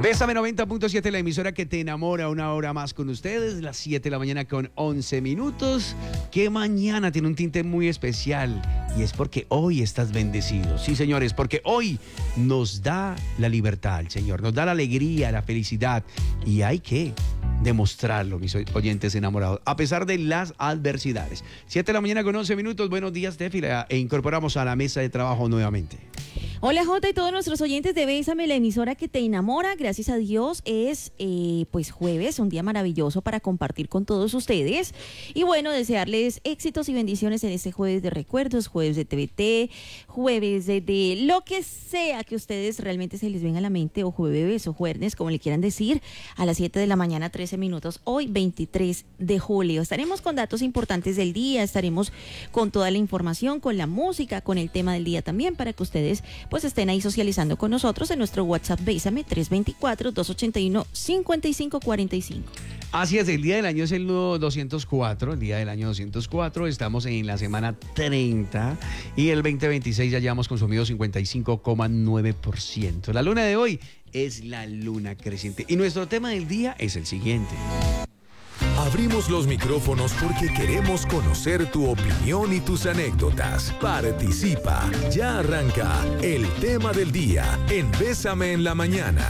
Bésame 90.7, la emisora que te enamora, una hora más con ustedes, las 7 de la mañana con 11 minutos. Que mañana tiene un tinte muy especial y es porque hoy estás bendecido. Sí, señores, porque hoy nos da la libertad el Señor, nos da la alegría, la felicidad y hay que demostrarlo, mis oyentes enamorados, a pesar de las adversidades. 7 de la mañana con 11 minutos, buenos días, Défila, e incorporamos a la mesa de trabajo nuevamente. Hola Jota y todos nuestros oyentes de Bésame, la emisora que te enamora. Gracias a Dios es pues jueves, un día maravilloso para compartir con todos ustedes. Y bueno, desearles éxitos y bendiciones en este jueves de recuerdos, jueves de TVT, jueves de lo que sea que ustedes realmente se les venga a la mente, o jueves o jueves, como le quieran decir, a las 7 de la mañana, 13 minutos, hoy 23 de julio. Estaremos con datos importantes del día, estaremos con toda la información, con la música, con el tema del día también, para que ustedes pues estén ahí socializando con nosotros en nuestro WhatsApp Bésame 324-281-5545. Así es, el día del año es el 204, el día del año 204, estamos en la semana 30 y el 2026 ya llevamos consumido 55,9%. La luna de hoy es la luna creciente y nuestro tema del día es el siguiente. Abrimos los micrófonos porque queremos conocer tu opinión y tus anécdotas. Participa. Ya arranca el tema del día en Bésame en la Mañana.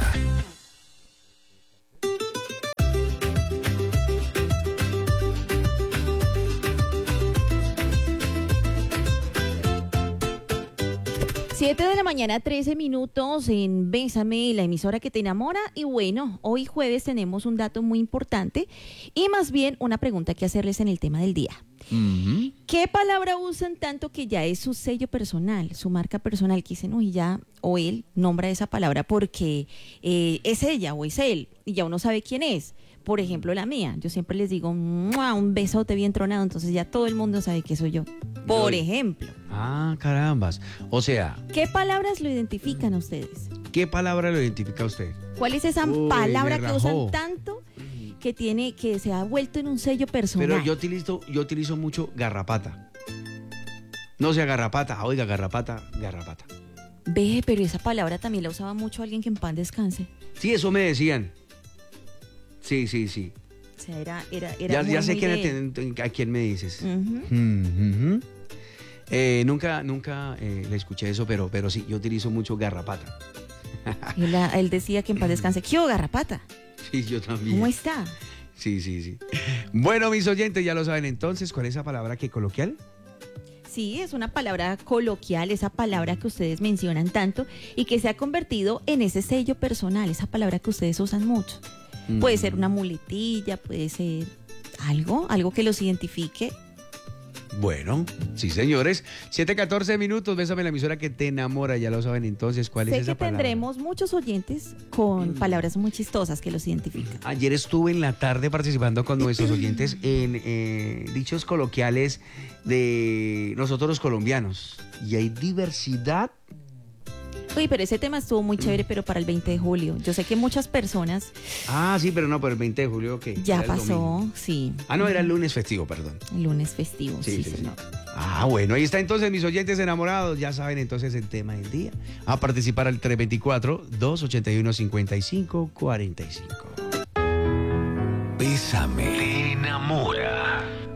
Siete de la mañana, 13 minutos en Bésame, la emisora que te enamora. Y bueno, hoy jueves tenemos un dato muy importante y más bien una pregunta que hacerles en el tema del día. ¿Qué palabra usan tanto que ya es su sello personal, su marca personal, que dicen, uy, ya, o él nombra esa palabra porque es ella o es él y ya uno sabe quién es? Por ejemplo, la mía, yo siempre les digo, un besote bien tronado, entonces ya todo el mundo sabe que soy yo. Por ejemplo. Ah, carambas. O sea, ¿qué palabras lo identifican a ustedes? ¿qué palabra lo identifica a usted? ¿Cuál es esa palabra que usan tanto que se ha vuelto en un sello personal? Pero yo utilizo mucho garrapata. No sea garrapata, oiga, garrapata. Ve, pero esa palabra también la usaba mucho alguien que en paz descanse. Sí, eso me decían. Sí. O sea, era Ya sé de... a quién me dices. Nunca le escuché eso, pero sí, yo utilizo mucho garrapata. Él decía que en paz descanse. ¿Qué garrapata? Sí, yo también. ¿Cómo está? Sí. Bueno, mis oyentes, ya lo saben entonces, ¿cuál es esa palabra que coloquial? Sí, es una palabra coloquial, esa palabra que ustedes mencionan tanto y que se ha convertido en ese sello personal, esa palabra que ustedes usan mucho. Puede ser una muletilla, puede ser algo que los identifique. Bueno, sí, señores. 7:14 minutos, Bésame, la emisora que te enamora, ya lo saben entonces, ¿cuál es esa palabra? Sé que tendremos muchos oyentes con palabras muy chistosas que los identifican. Ayer estuve en la tarde participando con nuestros oyentes en dichos coloquiales de nosotros los colombianos. Y hay diversidad. Uy, pero ese tema estuvo muy chévere, pero para el 20 de julio. Yo sé que muchas personas... Ah, sí, pero no, por el 20 de julio, ¿qué? Ya pasó, sí. Ah, no, era el lunes festivo, perdón. El lunes festivo, sí, señor. Ah, bueno, ahí está entonces, mis oyentes enamorados. Ya saben entonces el tema del día. A participar al 324-281-5545.